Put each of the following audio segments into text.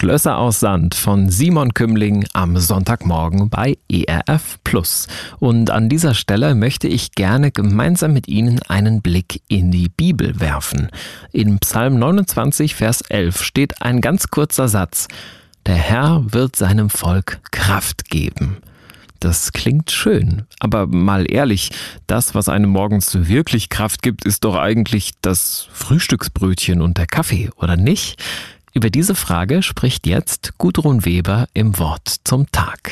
Schlösser aus Sand von Simon Kümling am Sonntagmorgen bei ERF Plus. Und an dieser Stelle möchte ich gerne gemeinsam mit Ihnen einen Blick in die Bibel werfen. In Psalm 29, Vers 11 steht ein ganz kurzer Satz: Der Herr wird seinem Volk Kraft geben. Das klingt schön, aber mal ehrlich, das, was einem morgens wirklich Kraft gibt, ist doch eigentlich das Frühstücksbrötchen und der Kaffee, oder nicht? Über diese Frage spricht jetzt Gudrun Weber im Wort zum Tag.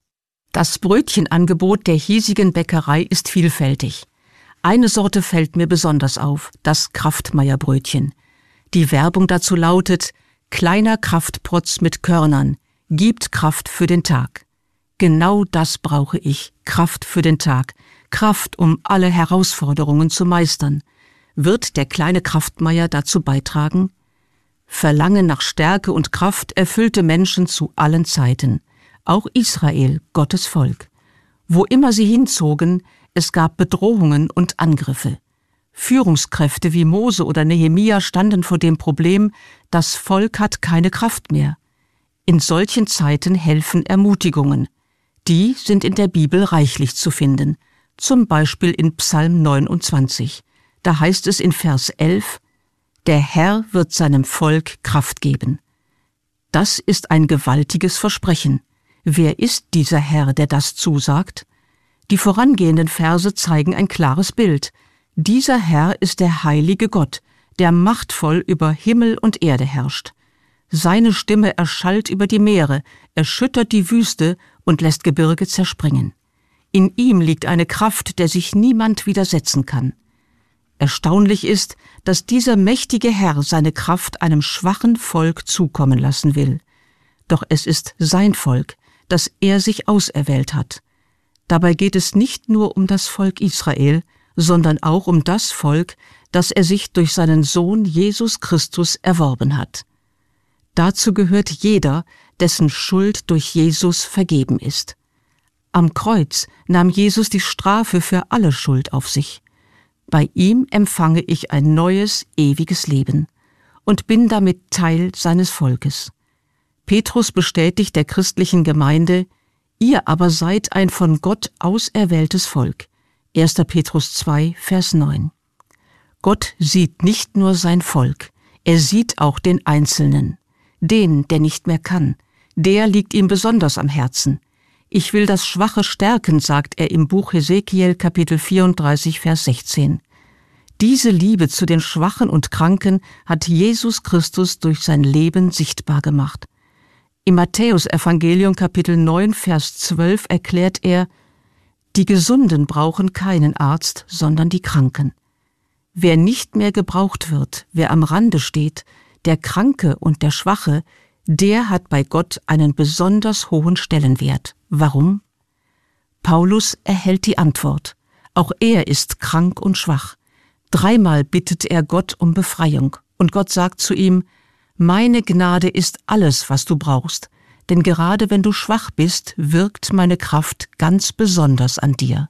Das Brötchenangebot der hiesigen Bäckerei ist vielfältig. Eine Sorte fällt mir besonders auf, das Kraftmeyer-Brötchen. Die Werbung dazu lautet: Kleiner Kraftprotz mit Körnern, gibt Kraft für den Tag. Genau das brauche ich, Kraft für den Tag, Kraft, um alle Herausforderungen zu meistern. Wird der kleine Kraftmeier dazu beitragen? Verlangen nach Stärke und Kraft erfüllte Menschen zu allen Zeiten. Auch Israel, Gottes Volk. Wo immer sie hinzogen, es gab Bedrohungen und Angriffe. Führungskräfte wie Mose oder Nehemia standen vor dem Problem, das Volk hat keine Kraft mehr. In solchen Zeiten helfen Ermutigungen. Die sind in der Bibel reichlich zu finden, zum Beispiel in Psalm 29. Da heißt es in Vers 11, Der Herr wird seinem Volk Kraft geben. Das ist ein gewaltiges Versprechen. Wer ist dieser Herr, der das zusagt? Die vorangehenden Verse zeigen ein klares Bild. Dieser Herr ist der heilige Gott, der machtvoll über Himmel und Erde herrscht. Seine Stimme erschallt über die Meere, erschüttert die Wüste und lässt Gebirge zerspringen. In ihm liegt eine Kraft, der sich niemand widersetzen kann. Erstaunlich ist, dass dieser mächtige Herr seine Kraft einem schwachen Volk zukommen lassen will. Doch es ist sein Volk, das er sich auserwählt hat. Dabei geht es nicht nur um das Volk Israel, sondern auch um das Volk, das er sich durch seinen Sohn Jesus Christus erworben hat. Dazu gehört jeder, dessen Schuld durch Jesus vergeben ist. Am Kreuz nahm Jesus die Strafe für alle Schuld auf sich. Bei ihm empfange ich ein neues, ewiges Leben und bin damit Teil seines Volkes. Petrus bestätigt der christlichen Gemeinde: Ihr aber seid ein von Gott auserwähltes Volk. 1. Petrus 2, Vers 9. Gott sieht nicht nur sein Volk, er sieht auch den Einzelnen. Den, der nicht mehr kann, der liegt ihm besonders am Herzen. Ich will das Schwache stärken, sagt er im Buch Hesekiel, Kapitel 34, Vers 16. Diese Liebe zu den Schwachen und Kranken hat Jesus Christus durch sein Leben sichtbar gemacht. Im Matthäus-Evangelium, Kapitel 9, Vers 12 erklärt er: Die Gesunden brauchen keinen Arzt, sondern die Kranken. Wer nicht mehr gebraucht wird, wer am Rande steht, der Kranke und der Schwache, der hat bei Gott einen besonders hohen Stellenwert. Warum? Paulus erhält die Antwort. Auch er ist krank und schwach. 3-mal bittet er Gott um Befreiung. Und Gott sagt zu ihm: Meine Gnade ist alles, was du brauchst. Denn gerade wenn du schwach bist, wirkt meine Kraft ganz besonders an dir.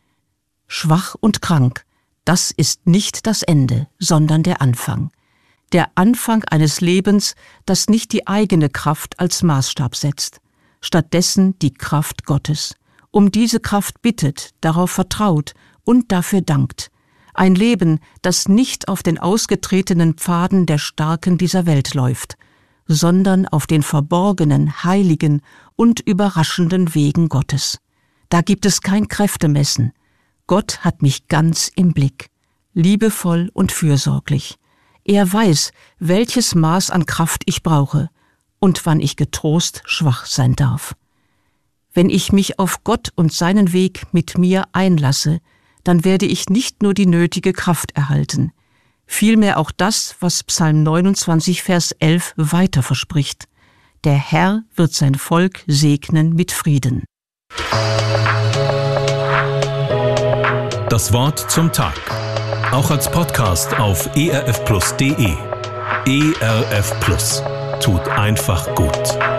Schwach und krank, das ist nicht das Ende, sondern der Anfang. Der Anfang eines Lebens, das nicht die eigene Kraft als Maßstab setzt, stattdessen die Kraft Gottes. Um diese Kraft bittet, darauf vertraut und dafür dankt. Ein Leben, das nicht auf den ausgetretenen Pfaden der Starken dieser Welt läuft, sondern auf den verborgenen, heiligen und überraschenden Wegen Gottes. Da gibt es kein Kräftemessen. Gott hat mich ganz im Blick, liebevoll und fürsorglich. Er weiß, welches Maß an Kraft ich brauche und wann ich getrost schwach sein darf. Wenn ich mich auf Gott und seinen Weg mit mir einlasse, dann werde ich nicht nur die nötige Kraft erhalten, vielmehr auch das, was Psalm 29, Vers 11 weiter verspricht: Der Herr wird sein Volk segnen mit Frieden. Das Wort zum Tag. Auch als Podcast auf erfplus.de. ERF Plus. Tut einfach gut.